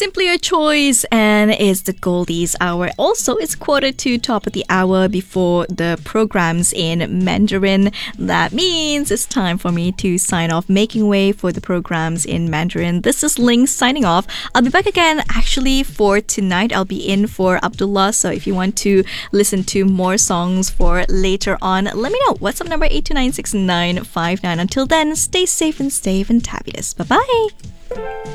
Simply Your Choice, and it's the Goldies Hour. Also, it's 1:45 top of the hour before the programs in Mandarin. That means it's time for me to sign off, making way for the programs in Mandarin. This is Ling signing off. I'll be back again actually for tonight. I'll be in for Abdullah, so if you want to listen to more songs for later on, let me know. WhatsApp number 8296959. Until then, stay safe and stay fantabulous. Bye-bye.